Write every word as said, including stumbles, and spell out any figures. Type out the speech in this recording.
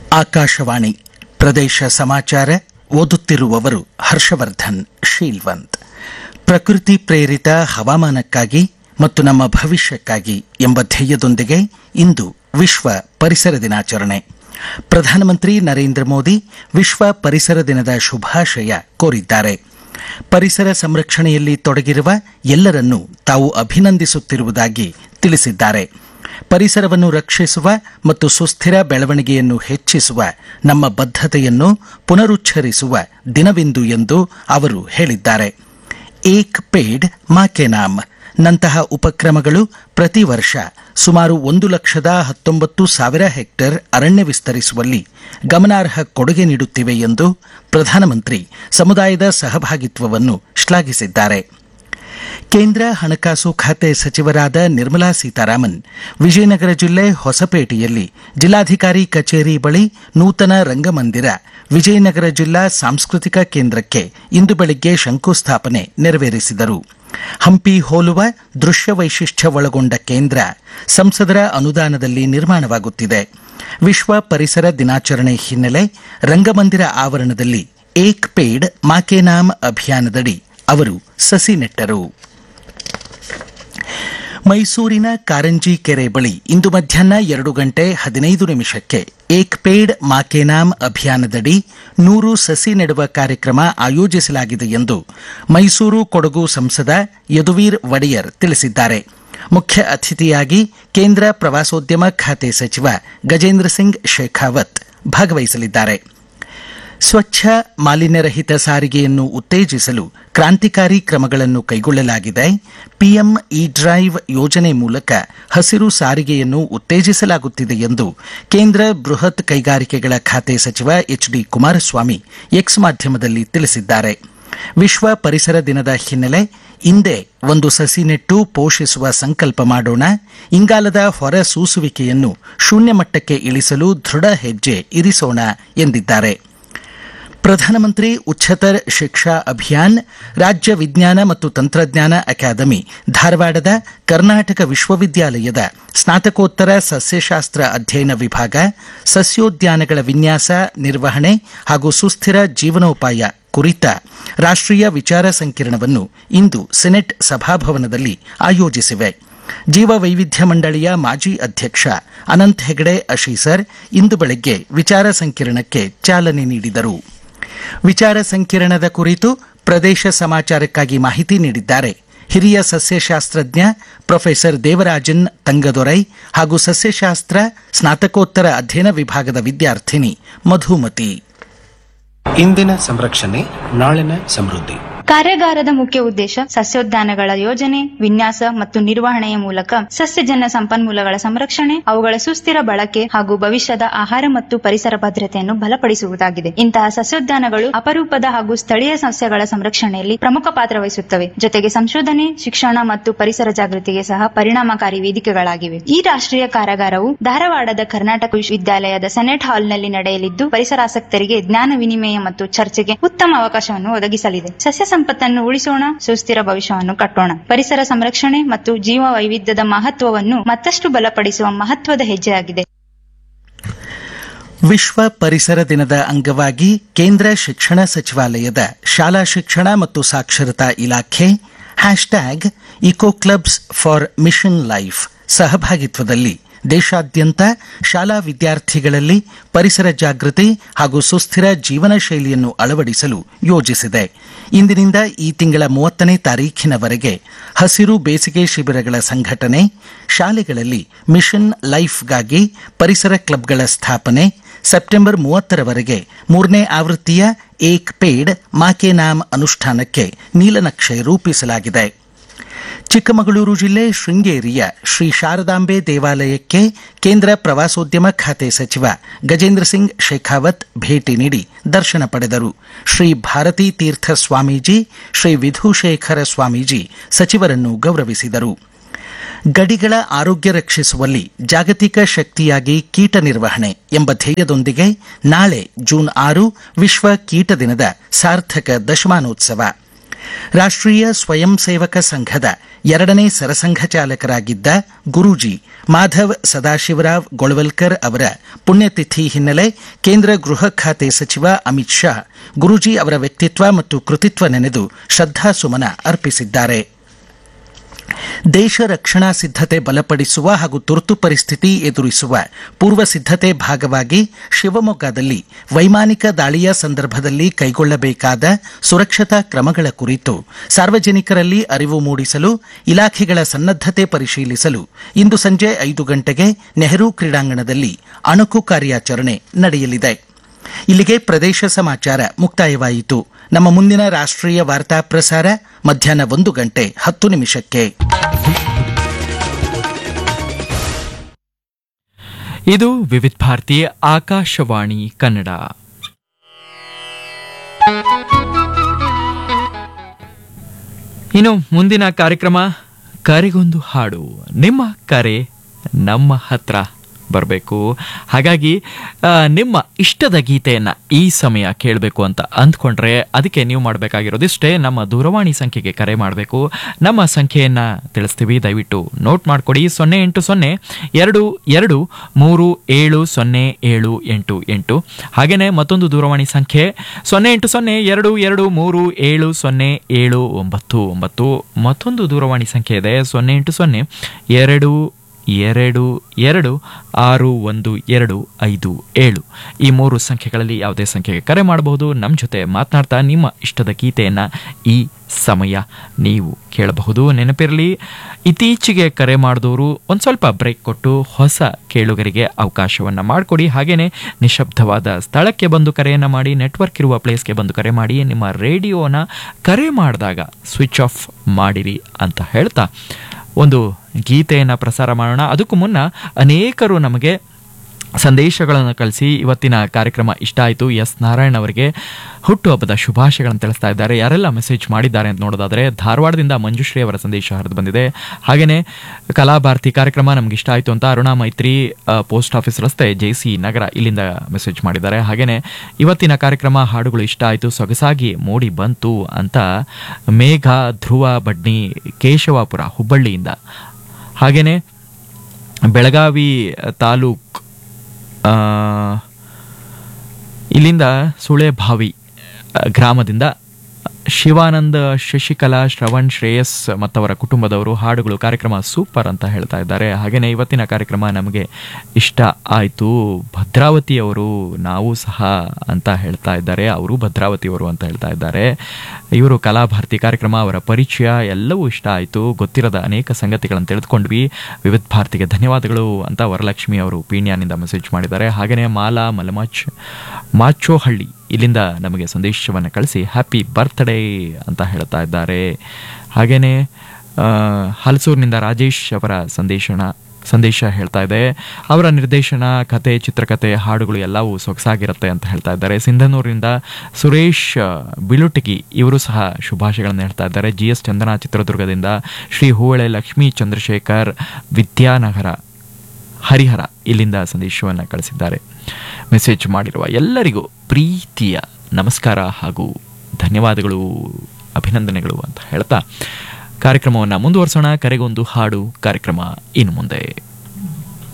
ಆಕಾಶವಾಣಿ ಪ್ರದೇಶ ಸಮಾಚಾರ ಓದುತ್ತಿರುವವರು ಹರ್ಷವರ್ಧನ್ ಶೀಲ್ವಂತ್. ಪ್ರಕೃತಿ ಪ್ರೇರಿತ ಹವಾಮಾನಕ್ಕಾಗಿ ಮತ್ತು ನಮ್ಮ ಭವಿಷ್ಯಕ್ಕಾಗಿ ಎಂಬ ಧ್ಯೇಯದೊಂದಿಗೆ ಇಂದು ವಿಶ್ವ ಪರಿಸರ ದಿನಾಚರಣೆ. ಪ್ರಧಾನಮಂತ್ರಿ ನರೇಂದ್ರ ಮೋದಿ ವಿಶ್ವ ಪರಿಸರ ದಿನದ ಶುಭಾಶಯ ಕೋರಿದ್ದಾರೆ. ಪರಿಸರ ಸಂರಕ್ಷಣೆಯಲ್ಲಿ ತೊಡಗಿರುವ ಎಲ್ಲರನ್ನೂ ತಾವು ಅಭಿನಂದಿಸುತ್ತಿರುವುದಾಗಿ ತಿಳಿಸಿದ್ದಾರೆ. ಪರಿಸರವನ್ನು ರಕ್ಷಿಸುವ ಮತ್ತು ಸುಸ್ಥಿರ ಬೆಳವಣಿಗೆಯನ್ನು ಹೆಚ್ಚಿಸುವ ನಮ್ಮ ಬದ್ಧತೆಯನ್ನು ಪುನರುಚ್ಚರಿಸುವ ದಿನವಿಂದು ಎಂದು ಅವರು ಹೇಳಿದ್ದಾರೆ. ಏಕ್ ಪೇಡ್ ಮಾ ಕೆ ನಾಮ್ ನಂತಹ ಉಪಕ್ರಮಗಳು ಪ್ರತಿ ವರ್ಷ ಸುಮಾರು ಒಂದು ಲಕ್ಷದ ಹತ್ತೊಂಬತ್ತು ಸಾವಿರ ಹೆಕ್ಟೇರ್ ಅರಣ್ಯ ವಿಸ್ತರಿಸುವಲ್ಲಿ ಗಮನಾರ್ಹ ಕೊಡುಗೆ ನೀಡುತ್ತಿವೆ ಎಂದು ಪ್ರಧಾನಮಂತ್ರಿ ಸಮುದಾಯದ ಸಹಭಾಗಿತ್ವವನ್ನು ಶ್ಲಾಘಿಸಿದ್ದಾರೆ. ಕೇಂದ್ರ ಹಣಕಾಸು ಖಾತೆ ಸಚಿವರಾದ ನಿರ್ಮಲಾ ಸೀತಾರಾಮನ್ ವಿಜಯನಗರ ಜಿಲ್ಲೆ ಹೊಸಪೇಟೆಯಲ್ಲಿ ಜಿಲ್ಲಾಧಿಕಾರಿ ಕಚೇರಿ ಬಳಿ ನೂತನ ರಂಗಮಂದಿರ ವಿಜಯನಗರ ಜಿಲ್ಲಾ ಸಾಂಸ್ಕೃತಿಕ ಕೇಂದ್ರಕ್ಕೆ ಇಂದು ಬೆಳಗ್ಗೆ ಶಂಕುಸ್ಥಾಪನೆ ನೆರವೇರಿಸಿದರು. ಹಂಪಿ ಹೋಲುವ ದೃಶ್ಯ ವೈಶಿಷ್ಟ್ಯ ಒಳಗೊಂಡ ಕೇಂದ್ರ ಸಂಸದರ ಅನುದಾನದಲ್ಲಿ ನಿರ್ಮಾಣವಾಗುತ್ತಿದೆ. ವಿಶ್ವ ಪರಿಸರ ದಿನಾಚರಣೆ ಹಿನ್ನೆಲೆ ರಂಗಮಂದಿರ ಆವರಣದಲ್ಲಿ ಏಕ್ ಪೇಡ್ ಮಾ ಕೆ ನಾಮ್ ಅಭಿಯಾನದಡಿ ಅವರು ಸಸಿ ನೆಟ್ಟರು. ಮೈಸೂರಿನ ಕಾರಂಜಿ ಕೆರೆ ಬಳಿ ಇಂದು ಮಧ್ಯಾಹ್ನ ಎರಡು ಗಂಟೆ ಹದಿನೈದು ನಿಮಿಷಕ್ಕೆ ಏಕ್ ಪೇಡ್ ಮಾ ಕೆ ನಾಮ್ ಅಭಿಯಾನದಡಿ ನೂರು ಸಸಿ ನೆಡುವ ಕಾರ್ಯಕ್ರಮ ಆಯೋಜಿಸಲಾಗಿದೆ ಎಂದು ಮೈಸೂರು ಕೊಡಗು ಸಂಸದ ಯದುವೀರ್ ಒಡೆಯರ್ ತಿಳಿಸಿದ್ದಾರೆ. ಮುಖ್ಯ ಅತಿಥಿಯಾಗಿ ಕೇಂದ್ರ ಪ್ರವಾಸೋದ್ಯಮ ಖಾತೆ ಸಚಿವ ಗಜೇಂದ್ರ ಸಿಂಗ್ ಶೇಖಾವತ್ ಭಾಗವಹಿಸಲಿದ್ದಾರೆ. ಸ್ವಚ್ಛ ಮಾಲಿನ್ಯರಹಿತ ಸಾರಿಗೆಯನ್ನು ಉತ್ತೇಜಿಸಲು ಕ್ರಾಂತಿಕಾರಿ ಕ್ರಮಗಳನ್ನು ಕೈಗೊಳ್ಳಲಾಗಿದೆ. ಪಿಎಂ ಇ ಡ್ರೈವ್ ಯೋಜನೆ ಮೂಲಕ ಹಸಿರು ಸಾರಿಗೆಯನ್ನು ಉತ್ತೇಜಿಸಲಾಗುತ್ತಿದೆ ಎಂದು ಕೇಂದ್ರ ಬೃಹತ್ ಕೈಗಾರಿಕೆಗಳ ಖಾತೆ ಸಚಿವ ಎಚ್ ಡಿ ಕುಮಾರಸ್ವಾಮಿ ಎಕ್ಸ್ ಮಾಧ್ಯಮದಲ್ಲಿ ತಿಳಿಸಿದ್ದಾರೆ. ವಿಶ್ವ ಪರಿಸರ ದಿನದ ಹಿನ್ನೆಲೆ ಇಂದೇ ಒಂದು ಸಸಿ ನೆಟ್ಟು ಪೋಷಿಸುವ ಸಂಕಲ್ಪ ಮಾಡೋಣ, ಇಂಗಾಲದ ಹೊರ ಸೂಸುವಿಕೆಯನ್ನು ಶೂನ್ಯ ಮಟ್ಟಕ್ಕೆ ಇಳಿಸಲು ದೃಢ ಹೆಜ್ಜೆ ಇರಿಸೋಣ ಎಂದಿದ್ದಾರೆ. ಪ್ರಧಾನಮಂತ್ರಿ ಉಚ್ಚತರ ಶಿಕ್ಷಾ ಅಭಿಯಾನ್ ರಾಜ್ಯ ವಿಜ್ಞಾನ ಮತ್ತು ತಂತ್ರಜ್ಞಾನ ಅಕಾಡೆಮಿ ಧಾರವಾಡದ ಕರ್ನಾಟಕ ವಿಶ್ವವಿದ್ಯಾಲಯದ ಸ್ನಾತಕೋತ್ತರ ಸಸ್ಯಶಾಸ್ತ್ರ ಅಧ್ಯಯನ ವಿಭಾಗ ಸಸ್ಯೋದ್ಯಾನಗಳ ವಿನ್ಯಾಸ, ನಿರ್ವಹಣೆ ಹಾಗೂ ಸುಸ್ಥಿರ ಜೀವನೋಪಾಯ ಕುರಿತ ರಾಷ್ಟ್ರೀಯ ವಿಚಾರ ಸಂಕಿರಣವನ್ನು ಇಂದು ಸೆನೆಟ್ ಸಭಾಭವನದಲ್ಲಿ ಆಯೋಜಿಸಿವೆ. ಜೀವ ವೈವಿಧ್ಯ ಮಂಡಳಿಯ ಮಾಜಿ ಅಧ್ಯಕ್ಷ ಅನಂತ್ ಹೆಗಡೆ ಅಶೀಸರ್ ಇಂದು ಬೆಳಗ್ಗೆ ವಿಚಾರ ಸಂಕಿರಣಕ್ಕೆ ಚಾಲನೆ ನೀಡಿದರು. ವಿಚಾರ ಸಂಕಿರಣದ ಕುರಿತು ಪ್ರದೇಶ ಸಮಾಚಾರಕ್ಕಾಗಿ ಮಾಹಿತಿ ನೀಡಿದ್ದಾರೆ ಹಿರಿಯ ಸಸ್ಯಶಾಸ್ತ್ರಜ್ಞ ಪ್ರೊಫೆಸರ್ ದೇವರಾಜನ್ ತಂಗದೊರೈ ಹಾಗೂ ಸಸ್ಯಶಾಸ್ತ್ರ ಸ್ನಾತಕೋತ್ತರ ಅಧ್ಯಯನ ವಿಭಾಗದ ವಿದ್ಯಾರ್ಥಿನಿ ಮಧುಮತಿ. ಇಂದಿನ ಸಂರಕ್ಷಣೆ ನಾಳಿನ ಸಮೃದ್ಧಿ. ಕಾರ್ಯಾಗಾರದ ಮುಖ್ಯ ಉದ್ದೇಶ ಸಸ್ಯೋದ್ಯಾನಗಳ ಯೋಜನೆ, ವಿನ್ಯಾಸ ಮತ್ತು ನಿರ್ವಹಣೆಯ ಮೂಲಕ ಸಸ್ಯಜನ್ಯ ಸಂಪನ್ಮೂಲಗಳ ಸಂರಕ್ಷಣೆ, ಅವುಗಳ ಸುಸ್ಥಿರ ಬಳಕೆ ಹಾಗೂ ಭವಿಷ್ಯದ ಆಹಾರ ಮತ್ತು ಪರಿಸರ ಭದ್ರತೆಯನ್ನು ಬಲಪಡಿಸುವುದಾಗಿದೆ. ಇಂತಹ ಸಸ್ಯೋದ್ಯಾನಗಳು ಅಪರೂಪದ ಹಾಗೂ ಸ್ಥಳೀಯ ಸಸ್ಯಗಳ ಸಂರಕ್ಷಣೆಯಲ್ಲಿ ಪ್ರಮುಖ ಪಾತ್ರ ವಹಿಸುತ್ತವೆ. ಜೊತೆಗೆ ಸಂಶೋಧನೆ, ಶಿಕ್ಷಣ ಮತ್ತು ಪರಿಸರ ಜಾಗೃತಿಗೆ ಸಹ ಪರಿಣಾಮಕಾರಿ ವೇದಿಕೆಗಳಾಗಿವೆ. ಈ ರಾಷ್ಟ್ರೀಯ ಕಾರ್ಯಾಗಾರವು ಧಾರವಾಡದ ಕರ್ನಾಟಕ ವಿಶ್ವವಿದ್ಯಾಲಯದ ಸೆನೆಟ್ ಹಾಲ್ನಲ್ಲಿ ನಡೆಯಲಿದ್ದು, ಪರಿಸರಾಸಕ್ತರಿಗೆ ಜ್ಞಾನ ವಿನಿಮಯ ಮತ್ತು ಚರ್ಚೆಗೆ ಉತ್ತಮ ಅವಕಾಶವನ್ನು ಒದಗಿಸಲಿದೆ. ಸಸ್ಯ ಸಂಪತ್ತನ್ನು ಉಳಿಸೋಣ, ಸುಸ್ಥಿರ ಭವಿಷ್ಯವನ್ನು ಕಟ್ಟೋಣ. ಪರಿಸರ ಸಂರಕ್ಷಣೆ ಮತ್ತು ಜೀವ ವೈವಿಧ್ಯದ ಮಹತ್ವವನ್ನು ಮತ್ತಷ್ಟು ಬಲಪಡಿಸುವ ಮಹತ್ವದ ಹೆಜ್ಜೆಯಾಗಿದೆ. ವಿಶ್ವ ಪರಿಸರ ದಿನದ ಅಂಗವಾಗಿ ಕೇಂದ್ರ ಶಿಕ್ಷಣ ಸಚಿವಾಲಯದ ಶಾಲಾ ಶಿಕ್ಷಣ ಮತ್ತು ಸಾಕ್ಷರತಾ ಇಲಾಖೆ hashtag eco clubs for mission life ಸಹಭಾಗಿತ್ವದಲ್ಲಿ ದೇಶಾದ್ಯಂತ ಶಾಲಾ ವಿದ್ಯಾರ್ಥಿಗಳಲ್ಲಿ ಪರಿಸರ ಜಾಗೃತಿ ಹಾಗೂ ಸುಸ್ಥಿರ ಜೀವನ ಶೈಲಿಯನ್ನು ಅಳವಡಿಸಲು ಯೋಜಿಸಿದೆ. ಇಂದಿನಿಂದ ಈ ತಿಂಗಳ ಮೂವತ್ತನೇ ತಾರೀಖಿನವರೆಗೆ ಹಸಿರು ಬೇಸಿಗೆ ಶಿಬಿರಗಳ ಸಂಘಟನೆ, ಶಾಲೆಗಳಲ್ಲಿ ಮಿಷನ್ ಲೈಫ್ಗಾಗಿ ಪರಿಸರ ಕ್ಲಬ್ಗಳ ಸ್ಥಾಪನೆ, ಸೆಪ್ಟೆಂಬರ್ ಮೂವತ್ತರವರೆಗೆ ಮೂರನೇ ಆವೃತ್ತಿಯ ಏಕ್ ಪೇಡ್ ಮಾ ಕೆ ನಾಮ್ ಅನುಷ್ಠಾನಕ್ಕೆ ನೀಲನಕ್ಷೆ ರೂಪಿಸಲಾಗಿದೆ. ಚಿಕ್ಕಮಗಳೂರು ಜಿಲ್ಲೆ ಶೃಂಗೇರಿಯ ಶ್ರೀ ಶಾರದಾಂಬೆ ದೇವಾಲಯಕ್ಕೆ ಕೇಂದ್ರ ಪ್ರವಾಸೋದ್ಯಮ ಖಾತೆ ಸಚಿವ ಗಜೇಂದ್ರ ಸಿಂಗ್ ಶೇಖಾವತ್ ಭೇಟಿ ನೀಡಿ ದರ್ಶನ ಪಡೆದರು. ಶ್ರೀ ಭಾರತೀ ತೀರ್ಥ ಸ್ವಾಮೀಜಿ, ಶ್ರೀ ವಿಧುಶೇಖರ ಸ್ವಾಮೀಜಿ ಸಚಿವರನ್ನು ಗೌರವಿಸಿದರು. ಗಡಿಗಳ ಆರೋಗ್ಯ ರಕ್ಷಿಸುವಲ್ಲಿ ಜಾಗತಿಕ ಶಕ್ತಿಯಾಗಿ ಕೀಟ ನಿರ್ವಹಣೆ ಎಂಬ ಧ್ಯೇಯದೊಂದಿಗೆ ನಾಳೆ ಜೂನ್ ಆರು ವಿಶ್ವ ಕೀಟ ದಿನದ ಸಾರ್ಥಕ ದಶಮಾನೋತ್ಸವ. ರಾಷ್ಟ್ರೀಯ ಸ್ವಯಂ ಸೇವಕ ಸಂಘದ ಎರಡನೇ ಸರಸಂಘ ಚಾಲಕರಾಗಿದ್ದ ಗುರೂಜಿ ಮಾಧವ್ ಸದಾಶಿವರಾವ್ ಗೊಳವಲ್ಕರ್ ಅವರ ಪುಣ್ಯತಿಥಿ ಹಿನ್ನೆಲೆ ಕೇಂದ್ರ ಗೃಹ ಖಾತೆ ಸಚಿವ ಅಮಿತ್ ಶಾ ಗುರೂಜಿ ಅವರ ವ್ಯಕ್ತಿತ್ವ ಮತ್ತು ಕೃತಿತ್ವ ನೆನೆದು ಶ್ರದ್ಧಾಸುಮನ ಅರ್ಪಿಸಿದ್ದಾರೆ. ದೇಶ ರಕ್ಷಣಾ ಸಿದ್ಧತೆ ಬಲಪಡಿಸುವ ಹಾಗೂ ತುರ್ತು ಪರಿಸ್ಥಿತಿ ಎದುರಿಸುವ ಪೂರ್ವ ಸಿದ್ಧತೆ ಭಾಗವಾಗಿ ಶಿವಮೊಗ್ಗದಲ್ಲಿ ವೈಮಾನಿಕ ದಾಳಿಯ ಸಂದರ್ಭದಲ್ಲಿ ಕೈಗೊಳ್ಳಬೇಕಾದ ಸುರಕ್ಷತಾ ಕ್ರಮಗಳ ಕುರಿತು ಸಾರ್ವಜನಿಕರಲ್ಲಿ ಅರಿವು ಮೂಡಿಸಲು ಇಲಾಖೆಗಳ ಸನ್ನದ್ದತೆ ಪರಿಶೀಲಿಸಲು ಇಂದು ಸಂಜೆ ಐದು ಗಂಟೆಗೆ ನೆಹರು ಕ್ರೀಡಾಂಗಣದಲ್ಲಿ ಅಣುಕು ಕಾರ್ಯಾಚರಣೆ ನಡೆಯಲಿದೆ. ಇಲ್ಲಿಗೆ ಪ್ರದೇಶ ಸಮಾಚಾರ ಮುಕ್ತಾಯವಾಯಿತು. ನಮ್ಮ ಮುಂದಿನ ರಾಷ್ಟ್ರೀಯ ವಾರ್ತಾ ಪ್ರಸಾರ ಮಧ್ಯಾಹ್ನ ಒಂದು ಗಂಟೆ ಹತ್ತು ನಿಮಿಷಕ್ಕೆ. ಇದು ವಿವಿಧ ಭಾರತಿ ಆಕಾಶವಾಣಿ ಕನ್ನಡ. ಇನ್ನು ಮುಂದಿನ ಕಾರ್ಯಕ್ರಮ ಕರೆಗೊಂದು ಹಾಡು. ನಿಮ್ಮ ಕರೆ ನಮ್ಮ ಹತ್ರ ಬರಬೇಕು. ಹಾಗಾಗಿ ನಿಮ್ಮ ಇಷ್ಟದ ಗೀತೆಯನ್ನು ಈ ಸಮಯ ಕೇಳಬೇಕು ಅಂತ ಅಂದ್ಕೊಂಡ್ರೆ ಅದಕ್ಕೆ ನೀವು ಮಾಡಬೇಕಾಗಿರೋದಿಷ್ಟೇ, ನಮ್ಮ ದೂರವಾಣಿ ಸಂಖ್ಯೆಗೆ ಕರೆ ಮಾಡಬೇಕು. ನಮ್ಮ ಸಂಖ್ಯೆಯನ್ನು ತಿಳಿಸ್ತೀವಿ, ದಯವಿಟ್ಟು ನೋಟ್ ಮಾಡಿಕೊಡಿ. ಸೊನ್ನೆ ಎಂಟು ಸೊನ್ನೆ ಎರಡು ಎರಡು ಮೂರು ಏಳು ಸೊನ್ನೆ ಏಳು ಎಂಟು ಎಂಟು. ಹಾಗೆಯೇ ಮತ್ತೊಂದು ದೂರವಾಣಿ ಸಂಖ್ಯೆ ಸೊನ್ನೆ ಎಂಟು ಸೊನ್ನೆ ಎರಡು ಎರಡು ಮೂರು ಏಳು ಸೊನ್ನೆ ಏಳು ಒಂಬತ್ತು ಒಂಬತ್ತು. ಮತ್ತೊಂದು ದೂರವಾಣಿ ಸಂಖ್ಯೆ ಇದೆ ಸೊನ್ನೆ ಎಂಟು ಸೊನ್ನೆ ಎರಡು ಎರಡು ಎರಡು ಆರು ಒಂದು ಎರಡು ಐದು ಏಳು. ಈ ಮೂರು ಸಂಖ್ಯೆಗಳಲ್ಲಿ ಯಾವುದೇ ಸಂಖ್ಯೆಗೆ ಕರೆ ಮಾಡಬಹುದು. ನಮ್ಮ ಜೊತೆ ಮಾತನಾಡ್ತಾ ನಿಮ್ಮ ಇಷ್ಟದ ಗೀತೆಯನ್ನು ಈ ಸಮಯ ನೀವು ಕೇಳಬಹುದು. ನೆನಪಿರಲಿ, ಇತ್ತೀಚೆಗೆ ಕರೆ ಮಾಡಿದವರು ಒಂದು ಸ್ವಲ್ಪ ಬ್ರೇಕ್ ಕೊಟ್ಟು ಹೊಸ ಕೇಳುಗರಿಗೆ ಅವಕಾಶವನ್ನು ಮಾಡಿಕೊಡಿ. ಹಾಗೆಯೇ ನಿಶಬ್ದವಾದ ಸ್ಥಳಕ್ಕೆ ಬಂದು ಕರೆಯನ್ನು ಮಾಡಿ, ನೆಟ್ವರ್ಕ್ ಇರುವ ಪ್ಲೇಸ್ಗೆ ಬಂದು ಕರೆ ಮಾಡಿ. ನಿಮ್ಮ ರೇಡಿಯೋನ ಕರೆ ಮಾಡಿದಾಗ ಸ್ವಿಚ್ ಆಫ್ ಮಾಡಿರಿ ಅಂತ ಹೇಳ್ತಾ ಒಂದು ಗೀತೆಯನ್ನು ಪ್ರಸಾರ ಮಾಡೋಣ. ಅದಕ್ಕೂ ಮುನ್ನ ಅನೇಕರು ನಮಗೆ ಸಂದೇಶಗಳನ್ನು ಕಳಿಸಿ ಇವತ್ತಿನ ಕಾರ್ಯಕ್ರಮ ಇಷ್ಟ ಆಯಿತು, ಎಸ್ ನಾರಾಯಣ್ ಅವರಿಗೆ ಹುಟ್ಟುಹಬ್ಬದ ಶುಭಾಶಯಗಳನ್ನು ತಿಳಿಸ್ತಾ ಇದ್ದಾರೆ. ಯಾರೆಲ್ಲ ಮೆಸೇಜ್ ಮಾಡಿದ್ದಾರೆ ಅಂತ ನೋಡೋದಾದರೆ, ಧಾರವಾಡದಿಂದ ಮಂಜುಶ್ರೀ ಅವರ ಸಂದೇಶ ಹರಿದು ಬಂದಿದೆ. ಹಾಗೆಯೇ ಕಲಾಭಾರತಿ ಕಾರ್ಯಕ್ರಮ ನಮ್ಗೆ ಇಷ್ಟ ಆಯಿತು ಅಂತ ಅರುಣಾ ಮೈತ್ರಿ, ಪೋಸ್ಟ್ ಆಫೀಸ್ ರಸ್ತೆ, ಜೆ ಸಿ ನಗರ, ಇಲ್ಲಿಂದ ಮೆಸೇಜ್ ಮಾಡಿದ್ದಾರೆ. ಹಾಗೆಯೇ ಇವತ್ತಿನ ಕಾರ್ಯಕ್ರಮ ಹಾಡುಗಳು ಇಷ್ಟ ಆಯಿತು, ಸೊಗಸಾಗಿ ಮೂಡಿ ಬಂತು ಅಂತ ಮೇಘ, ಧ್ರುವ ಬಡ್ನಿ, ಕೇಶವಾಪುರ, ಹುಬ್ಬಳ್ಳಿಯಿಂದ. ಹಾಗೆಯೇ ಬೆಳಗಾವಿ ತಾಲೂಕ್ ಇಲ್ಲಿಂದ ಸುಳೆಭಾವಿ ಗ್ರಾಮದಿಂದ ಶಿವಾನಂದ, ಶಶಿಕಲಾ, ಶ್ರವಣ್, ಶ್ರೇಯಸ್ ಮತ್ತವರ ಕುಟುಂಬದವರು ಹಾಡುಗಳು ಕಾರ್ಯಕ್ರಮ ಸೂಪರ್ ಅಂತ ಹೇಳ್ತಾ ಇದ್ದಾರೆ. ಹಾಗೆಯೇ ಇವತ್ತಿನ ಕಾರ್ಯಕ್ರಮ ನಮಗೆ ಇಷ್ಟ ಆಯಿತು, ಭದ್ರಾವತಿಯವರು ನಾವು ಸಹ ಅಂತ ಹೇಳ್ತಾ ಇದ್ದಾರೆ. ಅವರು ಭದ್ರಾವತಿಯವರು ಅಂತ ಹೇಳ್ತಾ ಇದ್ದಾರೆ. ಇವರು ಕಲಾಭಾರತಿ ಕಾರ್ಯಕ್ರಮ, ಅವರ ಪರಿಚಯ ಎಲ್ಲವೂ ಇಷ್ಟ ಆಯಿತು, ಗೊತ್ತಿರದ ಅನೇಕ ಸಂಗತಿಗಳನ್ನು ತಿಳಿದುಕೊಂಡ್ವಿ. ವಿವಿಧ ಭಾರತಿಗೆ ಧನ್ಯವಾದಗಳು ಅಂತ ವರಲಕ್ಷ್ಮಿ ಅವರು ಪೀಣ್ಯಾನಿಂದ ಮೆಸೇಜ್ ಮಾಡಿದ್ದಾರೆ. ಹಾಗೆಯೇ ಮಾಲಾ ಮಲಮಾಚ್ ಮಾಚೋಹಳ್ಳಿ ಇಲ್ಲಿಂದ ನಮಗೆ ಸಂದೇಶವನ್ನು ಕಳಿಸಿ ಹ್ಯಾಪಿ ಬರ್ತ್ಡೇ ಅಂತ ಹೇಳ್ತಾ ಇದ್ದಾರೆ. ಹಾಗೆಯೇ ಹಲಸೂರಿನಿಂದ ರಾಜೇಶ್ ಅವರ ಸಂದೇಶನ ಸಂದೇಶ ಹೇಳ್ತಾ ಇದೆ. ಅವರ ನಿರ್ದೇಶನ, ಕತೆ, ಚಿತ್ರಕಥೆ, ಹಾಡುಗಳು ಎಲ್ಲವೂ ಸೊಗಸಾಗಿರುತ್ತೆ ಅಂತ ಹೇಳ್ತಾ ಇದ್ದಾರೆ. ಸಿಂಧನೂರಿನಿಂದ ಸುರೇಶ್ ಬಿಳುಟಗಿ ಇವರು ಸಹ ಶುಭಾಶಯಗಳನ್ನು ಹೇಳ್ತಾ ಇದ್ದಾರೆ. ಜಿ ಎಸ್ ಚಂದನ ಚಿತ್ರದುರ್ಗದಿಂದ, ಶ್ರೀ ಹೂವಳೆ ಲಕ್ಷ್ಮೀ ಚಂದ್ರಶೇಖರ್ ವಿದ್ಯಾನಗರ ಹರಿಹರ ಇಲ್ಲಿಂದ ಸಂದೇಶವನ್ನು ಕಳಿಸಿದ್ದಾರೆ. ಮೆಸೇಜ್ ಮಾಡಿರುವ ಎಲ್ಲರಿಗೂ ಪ್ರೀತಿಯ ನಮಸ್ಕಾರ ಹಾಗೂ ಧನ್ಯವಾದಗಳು, ಅಭಿನಂದನೆಗಳು ಅಂತ ಹೇಳ್ತಾ ಕಾರ್ಯಕ್ರಮವನ್ನು ಮುಂದುವರಿಸೋಣ. ಕರೆಗೊಂದು ಹಾಡು ಕಾರ್ಯಕ್ರಮ ಇನ್ನು ಮುಂದೆ.